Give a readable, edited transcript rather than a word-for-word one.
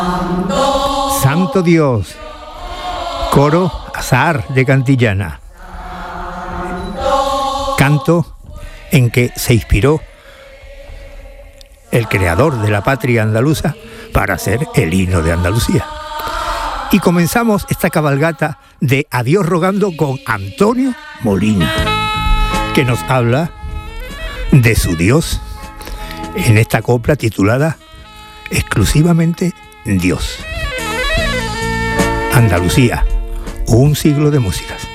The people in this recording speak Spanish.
Santo Dios, coro Azahar de Cantillana, canto en que se inspiró el creador de la patria andaluza para hacer el himno de Andalucía. Y comenzamos esta cabalgata de Adiós Rogando con Antonio Molina, que nos habla de su Dios en esta copla titulada exclusivamente Dios. Andalucía, un siglo de músicas.